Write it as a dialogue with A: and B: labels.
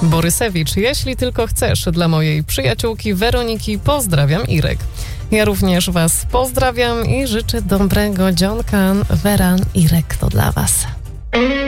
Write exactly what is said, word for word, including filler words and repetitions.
A: Borysewicz, jeśli tylko chcesz, dla mojej przyjaciółki Weroniki pozdrawiam, Irek. Ja również was pozdrawiam i życzę dobrego dzionka. Wera, Irek, to dla was.